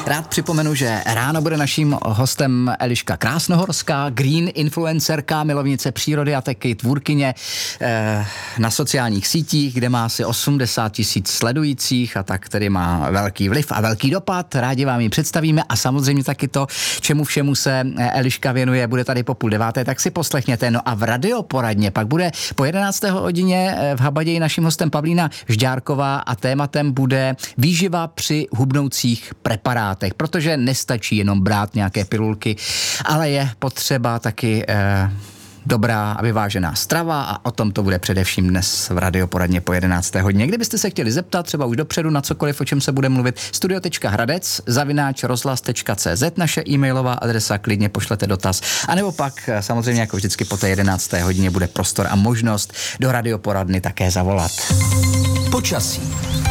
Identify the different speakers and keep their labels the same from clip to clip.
Speaker 1: Rád připomenu, že ráno bude naším hostem Eliška Krásnohorská, green influencerka, milovnice přírody a taky tvůrkyně na sociálních sítích, kde má asi 80 000 sledujících a tak tedy má velký vliv a velký dopad. Rádi vám ji představíme a samozřejmě taky to, čemu všemu se Eliška věnuje, bude tady po 8:30, tak si poslechněte. No a v radioporadně pak bude po 11. hodině v Habaději naším hostem Pavlína Žďárková a tématem bude výživa při hubnoucích preparátech, protože nestačí jenom brát nějaké pilulky, ale je potřeba taky dobrá a vyvážená strava a o tom to bude především dnes v radioporadně po 11. hodině. Kdybyste se chtěli zeptat třeba už dopředu na cokoliv, o čem se bude mluvit, studio.hradec@rozhlas.cz, naše e-mailová adresa, klidně pošlete dotaz, anebo pak samozřejmě jako vždycky po té 11. hodině bude prostor a možnost do radioporadny také zavolat.
Speaker 2: Počasí.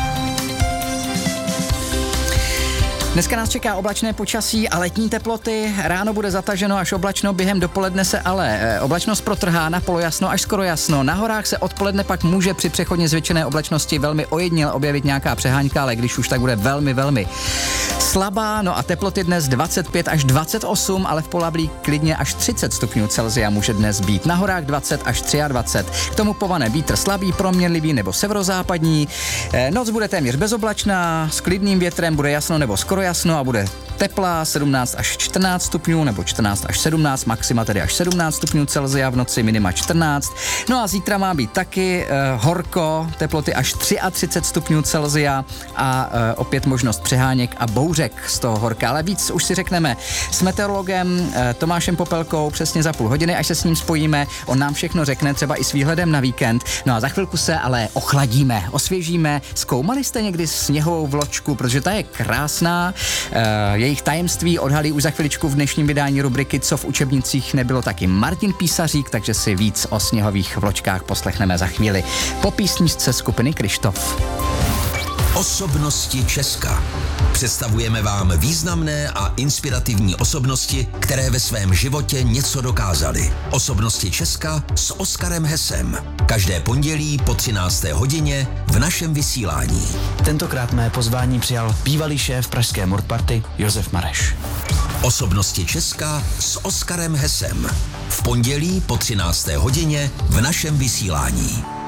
Speaker 1: Dneska nás čeká oblačné počasí a letní teploty. Ráno bude zataženo až oblačno, během dopoledne se ale oblačnost protrhá na polojasno až skoro jasno. Na horách se odpoledne pak může při přechodně zvětšené oblačnosti velmi ojediněle objevit nějaká přeháňka, ale když už tak bude velmi, velmi slabá. No a teploty dnes 25 až 28, ale v Polablí klidně až 30 stupňů Celsia může dnes být. Na horách 20 až 23. K tomu povane vítr slabý, proměnlivý nebo severozápadní. Noc bude téměř bezoblačná, s klidným větrem, bude jasno nebo skoro jasno a bude teplá, 17 až 14 stupňů nebo 14 až 17, maxima tedy až 17 stupňů Celsia, v noci minima 14. No a zítra má být taky horko, teploty až 33 stupňů Celsia a opět možnost přeháněk a bouřek z toho horka. Ale víc už si řekneme s meteorologem Tomášem Popelkou přesně za půl hodiny, až se s ním spojíme. On nám všechno řekne, třeba i s výhledem na víkend. No a za chvilku se ale ochladíme, osvěžíme. Zkoumali jste někdy sněhovou vločku, protože ta je krásná. Jejich tajemství odhalí už za chviličku v dnešním vydání rubriky Co v učebnicích nebylo, taky Martin Písařík, takže si víc o sněhových vločkách poslechneme za chvíli po písničce skupiny Kryštof.
Speaker 2: Osobnosti Česka. Představujeme vám významné a inspirativní osobnosti, které ve svém životě něco dokázaly. Osobnosti Česka s Oskarem Hesem. Každé pondělí po 13. hodině v našem vysílání.
Speaker 3: Tentokrát mé pozvání přijal bývalý šéf pražské Mordparty Josef Mareš.
Speaker 2: Osobnosti Česka s Oskarem Hesem. V pondělí po 13. hodině v našem vysílání.